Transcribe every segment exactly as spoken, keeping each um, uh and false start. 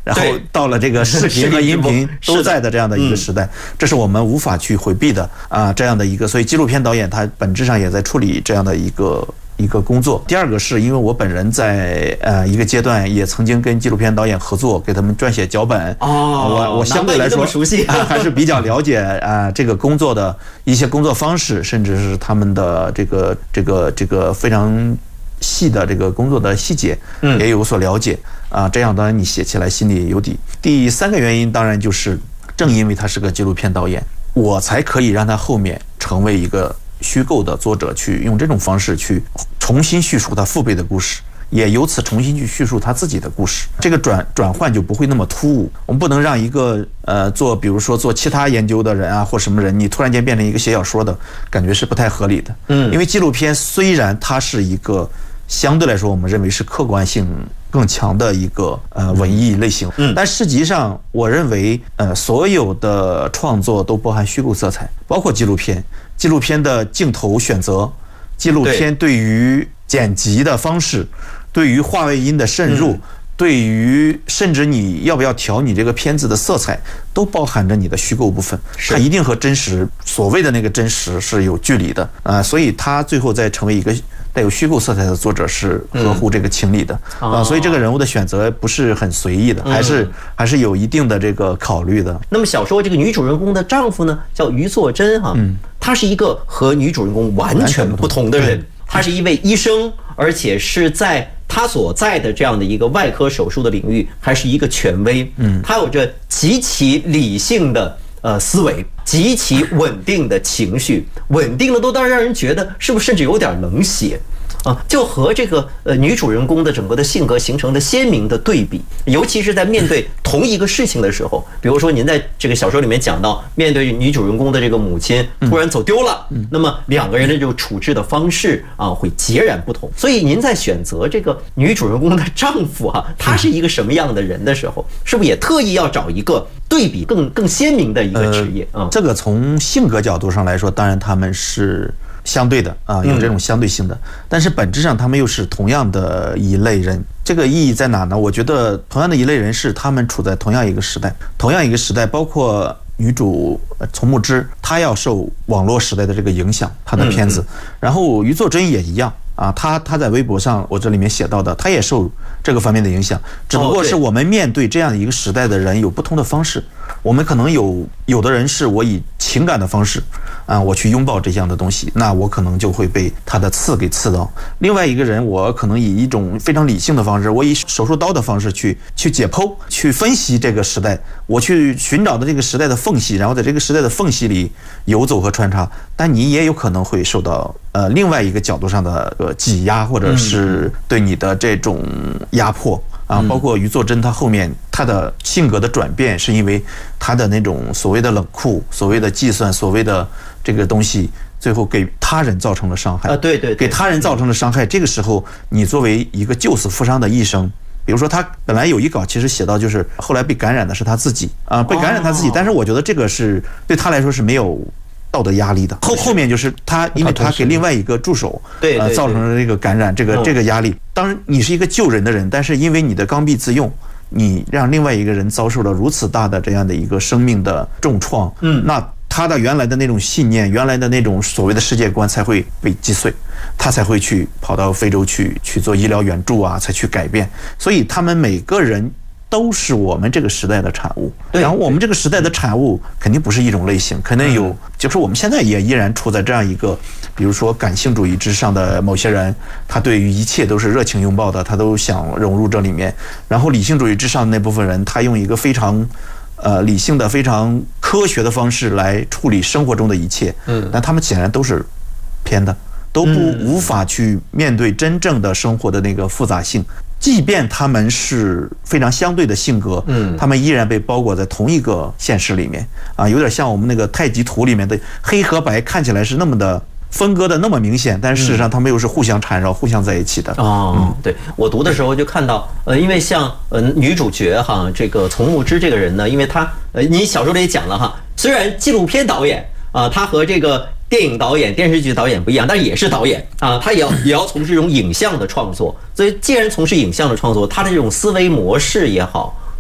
然后到了这个视频和音频都在的这样的一个时代，这是我们无法去回避的啊，这样的一个，所以纪录片导演他本质上也在处理这样的一个。一个工作。第二个是因为我本人在呃一个阶段也曾经跟纪录片导演合作，给他们撰写脚本。 哦， 我我相对来说熟悉、 啊，还是比较了解啊、呃、这个工作的一些工作方式，甚至是他们的这个这个这个非常细的这个工作的细节，嗯，也有所了解啊。这样当然你写起来心里有底。第三个原因当然就是正因为他是个纪录片导演，我才可以让他后面成为一个虚构的作者，去用这种方式去重新叙述他父辈的故事，也由此重新去叙述他自己的故事。这个转转换就不会那么突兀。我们不能让一个呃做比如说做其他研究的人啊或什么人，你突然间变成一个写小说的，感觉是不太合理的。嗯，因为纪录片虽然它是一个相对来说我们认为是客观性更强的一个呃文艺类型，嗯，但实际上我认为呃所有的创作都包含虚构色彩，包括纪录片。纪录片的镜头选择，纪录片对于剪辑的方式，对于话外音的渗入，对于甚至你要不要调你这个片子的色彩，都包含着你的虚构部分。它一定和真实所谓的那个真实是有距离的啊，所以它最后再成为一个带有虚构色彩的作者是合乎这个情理的啊，所以这个人物的选择不是很随意的，还是还是有一定的这个考虑的。 那么小说这个女主人公的丈夫呢，叫于作真哈，他是一个和女主人公完全不同的人，他是一位医生，而且是在他所在的这样的一个外科手术的领域还是一个权威，嗯，他有着极其理性的呃思维，极其稳定的情绪，稳定的都让人觉得是不是甚至有点冷血啊，就和这个呃女主人公的整个的性格形成了鲜明的对比，尤其是在面对同一个事情的时候，比如说您在这个小说里面讲到，面对女主人公的这个母亲突然走丢了，那么两个人的这个处置的方式啊会截然不同。所以您在选择这个女主人公的丈夫啊，他是一个什么样的人的时候，是不是也特意要找一个对比更更鲜明的一个职业啊？ 这个从性格角度上来说，当然他们是相对的啊，有这种相对性的，但是本质上他们又是同样的一类人。这个意义在哪呢？我觉得同样的一类人是他们处在同样一个时代，同样一个时代，包括女主丛木枝，她要受网络时代的这个影响，她的片子，然后于作真也一样啊，她她在微博上我这里面写到的，她也受这个方面的影响，只不过是我们面对这样一个时代的人有不同的方式。我们可能有有的人是我以情感的方式啊，我去拥抱这样的东西，那我可能就会被他的刺给刺到。另外一个人，我可能以一种非常理性的方式，我以手术刀的方式去去解剖、去分析这个时代，我去寻找的这个时代的缝隙，然后在这个时代的缝隙里游走和穿插。但你也有可能会受到呃另外一个角度上的呃挤压，或者是对你的这种压迫。啊，包括于作真，他后面他的性格的转变，是因为他的那种所谓的冷酷、所谓的计算、所谓的这个东西，最后给他人造成了伤害啊，对对， 给他人造成了伤害。这个时候，你作为一个救死扶伤的医生，比如说他本来有一稿，其实写到就是后来被感染的是他自己啊，被感染他自己，但是我觉得这个是对他来说是没有道德压力的。后后面就是他，因为他给另外一个助手对呃造成了这个感染，这个这个压力。当然你是一个救人的人，但是因为你的刚愎自用，你让另外一个人遭受了如此大的这样的一个生命的重创，嗯，那他的原来的那种信念，原来的那种所谓的世界观才会被击碎，他才会去跑到非洲去去做医疗援助啊，才去改变。所以他们每个人都是我们这个时代的产物，然后我们这个时代的产物肯定不是一种类型，肯定有，就是我们现在也依然处在这样一个，比如说感性主义之上的某些人，他对于一切都是热情拥抱的，他都想融入这里面，然后理性主义之上的那部分人，他用一个非常呃理性的、非常科学的方式来处理生活中的一切，嗯，但他们显然都是偏的，都不无法去面对真正的生活的那个复杂性。即便他们是非常相对的性格，嗯，他们依然被包裹在同一个现实里面啊，有点像我们那个太极图里面的黑和白，看起来是那么的分割的那么明显，但事实上他们又是互相缠绕、互相在一起的。 哦，对，我读的时候就看到，呃，因为像呃女主角哈，这个丛木枝这个人呢，因为她呃，你小说里也讲了哈，虽然纪录片导演啊，他和这个电影导演、电视剧导演不一样，但是也是导演啊，他也要也要从事这种影像的创作。所以，既然从事影像的创作，他的这种思维模式也好，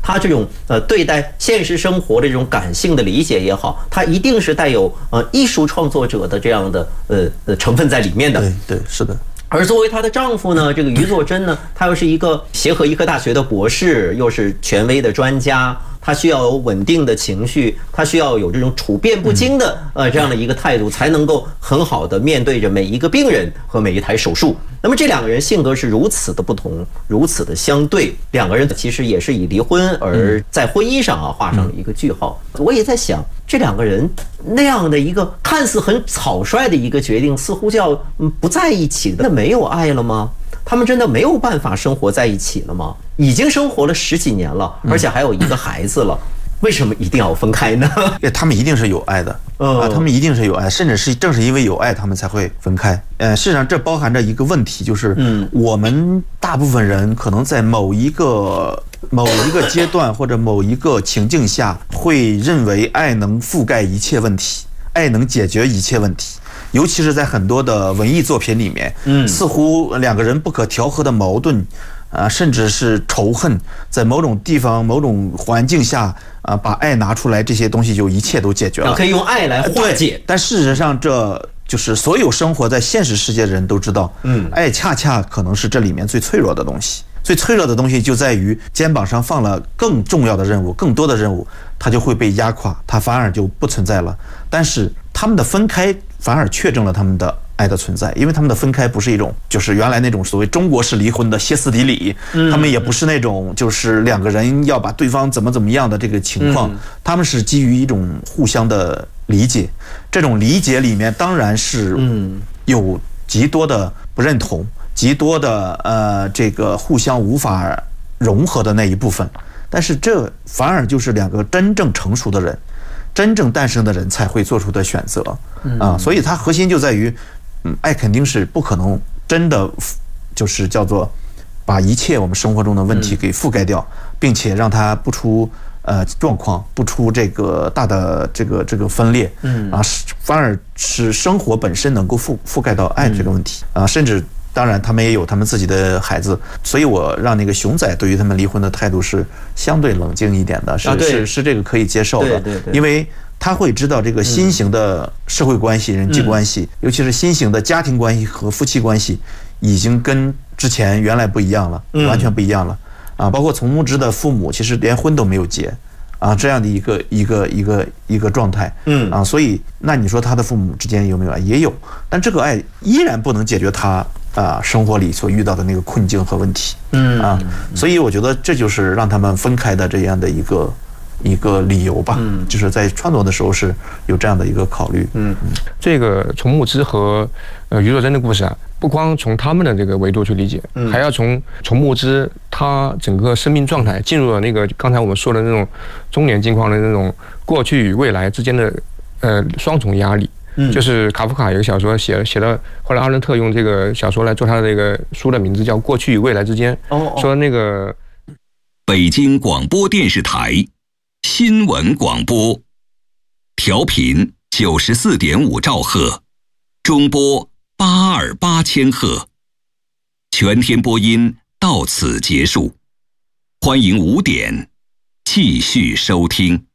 他这种呃对待现实生活的这种感性的理解也好，他一定是带有呃艺术创作者的这样的呃呃成分在里面的。 对对，是的。 而作为她的丈夫呢，这个于作真呢，他又是一个协和医科大学的博士，又是权威的专家。他需要有稳定的情绪，他需要有这种处变不惊的呃这样的一个态度，才能够很好的面对着每一个病人和每一台手术。那么这两个人性格是如此的不同，如此的相对，两个人其实也是以离婚而在婚姻上啊画上了一个句号。我也在想，这两个人那样的一个看似很草率的一个决定，似乎就要不在一起，那没有爱了吗？他们真的没有办法生活在一起了吗？已经生活了十几年了，而且还有一个孩子了，为什么一定要分开呢？ 他们一定是有爱的啊，他们一定是有爱，甚至是正是因为有爱，他们才会分开。呃，事实上这包含着一个问题，就是我们大部分人可能在某一个某一个阶段或者某一个情境下，会认为爱能覆盖一切问题，爱能解决一切问题。尤其是在很多的文艺作品里面，嗯，似乎两个人不可调和的矛盾，啊，甚至是仇恨，在某种地方、某种环境下，啊，把爱拿出来，这些东西就一切都解决了。 可以用爱来化解。 但事实上，这就是所有生活在现实世界的人都知道，嗯，爱恰恰可能是这里面最脆弱的东西。最脆弱的东西就在于肩膀上放了更重要的任务、更多的任务，它就会被压垮，它反而就不存在了。但是他们的分开反而确证了他们的爱的存在，因为他们的分开不是一种就是原来那种所谓中国式离婚的歇斯底里，他们也不是那种就是两个人要把对方怎么怎么样的这个情况，他们是基于一种互相的理解。这种理解里面当然是有极多的不认同，极多的呃这个互相无法融合的那一部分，但是这反而就是两个真正成熟的人，真正诞生的人才会做出的选择啊，所以它核心就在于，嗯，爱肯定是不可能真的就是叫做把一切我们生活中的问题给覆盖掉，并且让它不出呃状况，不出这个大的这个这个分裂，嗯啊，反而是生活本身能够覆覆盖到爱这个问题啊，甚至。当然，他们也有他们自己的孩子，所以我让那个熊仔对于他们离婚的态度是相对冷静一点的，是是是这个可以接受的，因为他会知道这个新型的社会关系、人际关系，尤其是新型的家庭关系和夫妻关系，已经跟之前原来不一样了，完全不一样了啊！包括丛木之的父母，其实连婚都没有结。啊，这样的一个一个一个一个状态，嗯啊，所以那你说他的父母之间有没有爱？也有，但这个爱依然不能解决他啊生活里所遇到的那个困境和问题，嗯啊，所以我觉得这就是让他们分开的这样的一个一个理由吧，嗯，就是在创作的时候是有这样的一个考虑，嗯， 这个丛木之和呃于作真的故事啊。不光从他们的这个维度去理解，还要从丛木之他整个生命状态进入了那个刚才我们说的那种中年境况的那种过去与未来之间的呃双重压力。就是卡夫卡有个小说写写了，后来阿伦特用这个小说来做他的这个书的名字叫《过去与未来之间》。说那个北京广播电视台新闻广播，调频九十四点五兆赫，中波。八二八千赫，全天播音到此结束，欢迎五点继续收听。